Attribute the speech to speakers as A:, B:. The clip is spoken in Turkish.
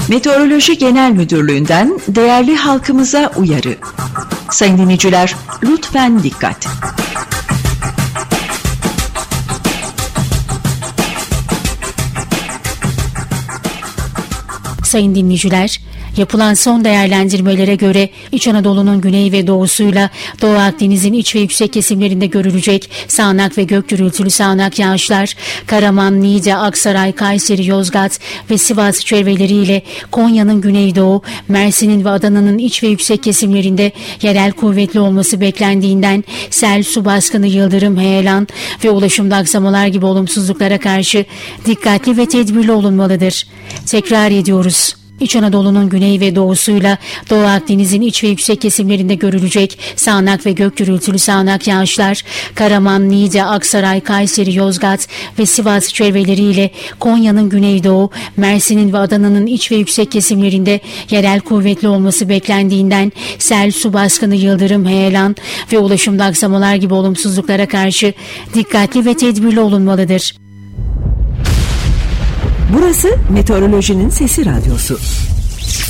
A: Meteoroloji Genel Müdürlüğü'nden değerli halkımıza uyarı. Sayın dinleyiciler, lütfen dikkat.
B: Sayın dinleyiciler, yapılan son değerlendirmelere göre İç Anadolu'nun güney ve doğusuyla Doğu Akdeniz'in iç ve yüksek kesimlerinde görülecek sağanak ve gök gürültülü sağanak yağışlar, Karaman, Niğde, Aksaray, Kayseri, Yozgat ve Sivas çevreleriyle Konya'nın güneydoğu, Mersin'in ve Adana'nın iç ve yüksek kesimlerinde yerel kuvvetli olması beklendiğinden sel, su baskını, yıldırım, heyelan ve ulaşımda aksamalar gibi olumsuzluklara karşı dikkatli ve tedbirli olunmalıdır. Tekrar ediyoruz. İç Anadolu'nun güney ve doğusuyla Doğu Akdeniz'in iç ve yüksek kesimlerinde görülecek sağanak ve gök gürültülü sağanak yağışlar, Karaman, Niğde, Aksaray, Kayseri, Yozgat ve Sivas çevreleriyle Konya'nın güneydoğu, Mersin'in ve Adana'nın iç ve yüksek kesimlerinde yerel kuvvetli olması beklendiğinden sel, su baskını, yıldırım, heyelan ve ulaşımda aksamalar gibi olumsuzluklara karşı dikkatli ve tedbirli olunmalıdır.
A: Burası Meteorolojinin Sesi Radyosu.